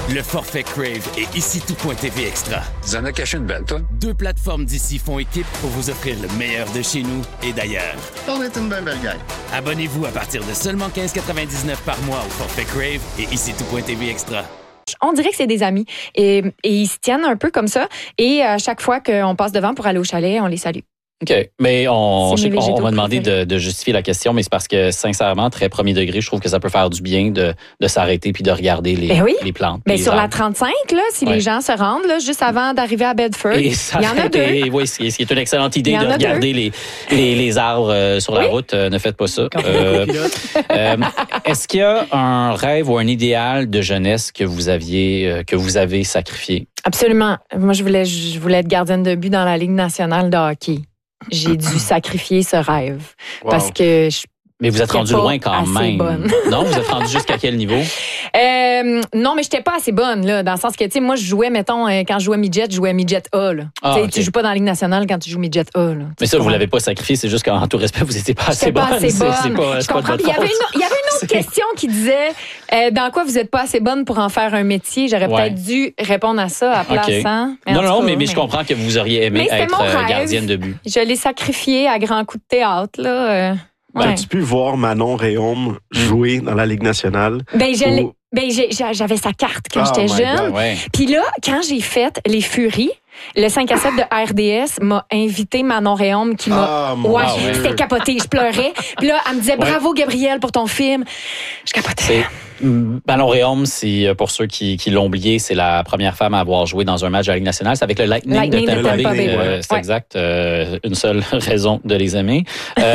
Le forfait Crave et ici tout.tv Extra. Tu en as caché une belle, toi? 2 plateformes d'ici font équipe pour vous offrir le meilleur de chez nous et d'ailleurs. On est une belle gang. Abonnez-vous à partir de seulement 15,99 par mois au forfait Crave et ici tout.tv Extra. On dirait que c'est des amis et ils se tiennent un peu comme ça. Et à chaque fois qu'on passe devant pour aller au chalet, on les salue. OK. Mais on C'est mes végétaux m'a demandé préférés. de justifier la question, mais c'est parce que, sincèrement, très premier degré, je trouve que ça peut faire du bien de s'arrêter puis de regarder les plantes. Mais les sur la arbres. 35, là, si les gens se rendent là, juste avant d'arriver à Bedford, Et il y en a 2. Oui, ce qui est une excellente idée Il y en de a regarder les arbres sur la route. Ne faites pas ça. Est-ce qu'il y a un rêve ou un idéal de jeunesse que vous avez sacrifié? Absolument. Moi, je voulais être gardienne de but dans la Ligue nationale de hockey. J'ai dû sacrifier ce rêve parce que Mais vous êtes rendu loin quand assez même. bonne. Non, vous êtes rendu jusqu'à quel niveau? Non, mais j'étais pas assez bonne, là, dans le sens que, tu sais, moi, je jouais, mettons, quand je jouais midget, je jouais midget A, là. Ah, Tu joues pas dans la Ligue nationale quand tu joues midget A, là. Mais ça, vous l'avez pas sacrifié, c'est juste qu'en tout respect, vous n'étiez pas assez J'étais bonne. pas assez bonne. C'est pas Je comprends. de Puis votre faute. il y avait une autre question qui disait dans quoi vous êtes pas assez bonne pour en faire un métier. J'aurais peut-être dû répondre à ça à place. OK. Hein? Non, mais je comprends que vous auriez aimé Mais c'était être mon rêve. gardienne de but. Je l'ai sacrifié à grands coups de théâtre, là. Ouais. As-tu pu voir Manon Réaume jouer dans la Ligue nationale? J'avais sa carte quand Oh j'étais my jeune. God. Ouais. Puis là, quand j'ai fait Les Furies, le 5 à 7 de RDS m'a invité Manon Réaume qui m'a... Ah, mon Dieu. C'était capoté, je pleurais. Puis là, elle me disait « Bravo, Gabriel, pour ton film ». Je capotais. Manon Réaume, pour ceux qui l'ont oublié, c'est la première femme à avoir joué dans un match de la Ligue nationale. C'est avec le Lightning de Tampa Bay. C'est exact. Une seule raison de les aimer.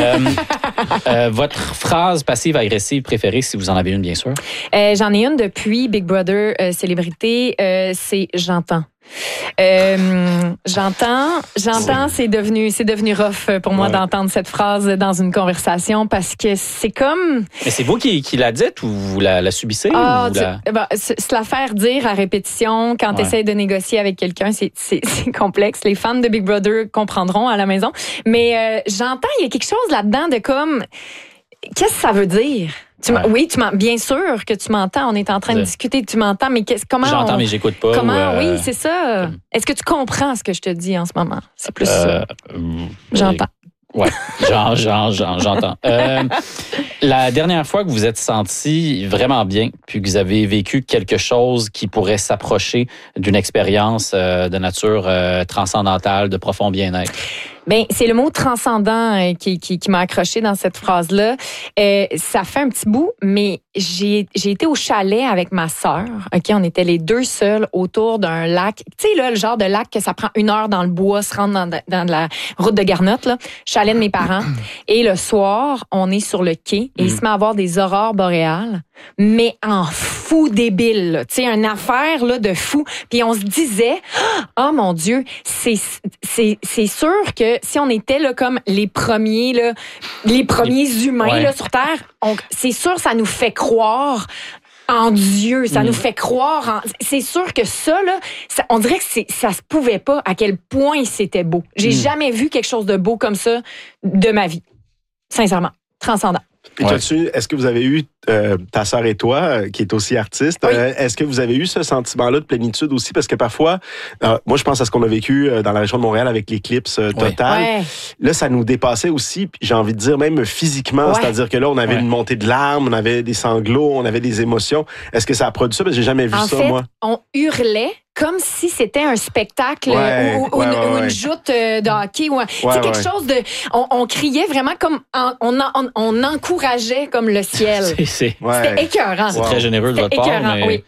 Votre phrase passive-agressive préférée, si vous en avez une, bien sûr? J'en ai une depuis Big Brother Célébrité. C'est « J'entends ». J'entends, c'est devenu rough pour moi d'entendre cette phrase dans une conversation parce que c'est comme... Mais c'est vous qui la dites ou vous la subissez? Se la faire dire à répétition quand tu essaies de négocier avec quelqu'un, c'est complexe. Les fans de Big Brother comprendront à la maison. Mais j'entends, il y a quelque chose là-dedans de comme... Qu'est-ce que ça veut dire? Oui, bien sûr que tu m'entends. On est en train de discuter, tu m'entends, mais comment... J'entends, mais j'écoute pas. Oui, c'est ça. Est-ce que tu comprends ce que je te dis en ce moment? C'est plus ça. J'entends. Oui, j'entends. La dernière fois que vous êtes senti vraiment bien, puis que vous avez vécu quelque chose qui pourrait s'approcher d'une expérience de nature transcendantale, de profond bien-être? Ben, c'est le mot transcendant qui m'a accroché dans cette phrase-là. Ça fait un petit bout, mais j'ai été au chalet avec ma sœur. OK, on était les deux seuls autour d'un lac. Tu sais, là, le genre de lac que ça prend 1 heure dans le bois, se rendre dans la route de Garnotte, là. Chalet de mes parents. Et le soir, on est sur le quai et il se met à avoir des aurores boréales, mais en fou débile, là. Tu sais, une affaire, là, de fou. Puis on se disait, oh mon Dieu, c'est sûr que si on était là comme les premiers humains là sur Terre, c'est sûr ça nous fait croire en Dieu, ça nous fait croire en... C'est sûr que ça là, on dirait que ça se pouvait pas à quel point c'était beau. J'ai jamais vu quelque chose de beau comme ça de ma vie. Sincèrement, transcendant. Puis est-ce que vous avez eu, ta sœur et toi, qui est aussi artiste, est-ce que vous avez eu ce sentiment-là de plénitude aussi? Parce que parfois, moi, je pense à ce qu'on a vécu dans la région de Montréal avec l'éclipse totale. Ouais. Là, ça nous dépassait aussi, puis j'ai envie de dire même physiquement, c'est-à-dire que là, on avait une montée de larmes, on avait des sanglots, on avait des émotions. Est-ce que ça a produit ça? Parce que j'ai jamais vu ça, moi. On hurlait comme si c'était un spectacle ou une joute de hockey. C'est quelque chose de... On criait vraiment comme... On encourageait comme le ciel. C'était écœurant. C'est très généreux de votre part. Mais,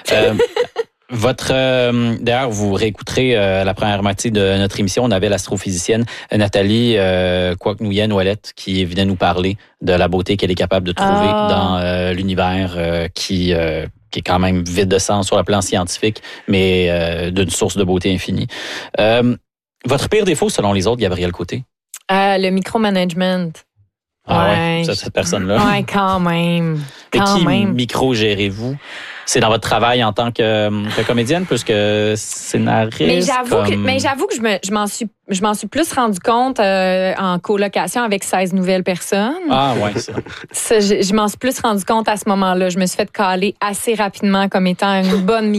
d'ailleurs, vous réécouterez la première moitié de notre émission. On avait l'astrophysicienne Nathalie Kwok-Nguyen-Ouellette qui venait nous parler de la beauté qu'elle est capable de trouver dans l'univers qui est quand même vide de sens sur le plan scientifique, mais d'une source de beauté infinie. Votre pire défaut, selon les autres, Gabrielle Côté? Le micromanagement. Cette personne-là. Oui, quand même. Micro-gérez-vous? C'est dans votre travail en tant que comédienne plus que scénariste? Mais j'avoue que je m'en suis plus rendu compte en colocation avec 16 nouvelles personnes. Ah ouais, ça. Je m'en suis plus rendu compte à ce moment-là. Je me suis fait caler assez rapidement comme étant une bonne